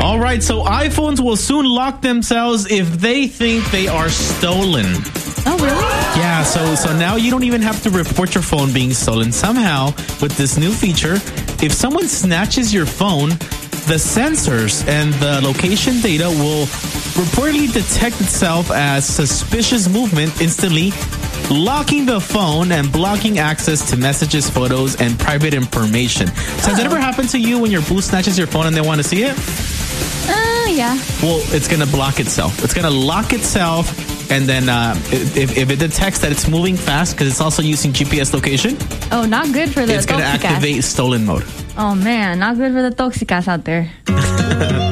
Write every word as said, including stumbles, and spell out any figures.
All right, so iPhones will soon lock themselves if they think they are stolen. Oh, really? Yeah, so so now you don't even have to report your phone being stolen. Somehow, with this new feature, if someone snatches your phone, the sensors and the location data will reportedly detect itself as suspicious movement instantly, locking the phone and blocking access to messages, photos, and private information. So has it ever happened to you when your boo snatches your phone and they want to see it? Uh, yeah. Well, it's going to block itself. It's going to lock itself. And then uh, if, if it detects that it's moving fast, because it's also using G P S location, oh, not good for the it's going to toxicas. activate stolen mode. Oh, man. Not good for the toxicas out there.